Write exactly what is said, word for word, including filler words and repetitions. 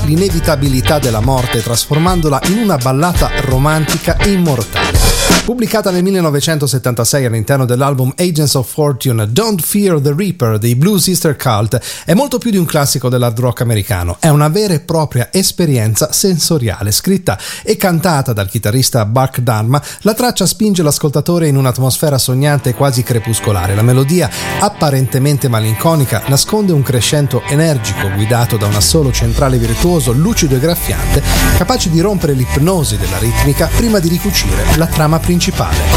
l'inevitabilità della morte, trasformandola in una ballata romantica e immortale. Pubblicata nel millenovecentosettantasei all'interno dell'album Agents of Fortune, Don't Fear the Reaper dei Blue Sister Cult è molto più di un classico dell'hard rock americano, è una vera e propria esperienza sensoriale. Scritta e cantata dal chitarrista Buck Dharma, la traccia spinge l'ascoltatore in un'atmosfera sognante e quasi crepuscolare. La melodia, apparentemente malinconica, nasconde un crescendo energico guidato da un assolo centrale virtuoso, lucido e graffiante, capace di rompere l'ipnosi della ritmica prima di ricucire la trama principale.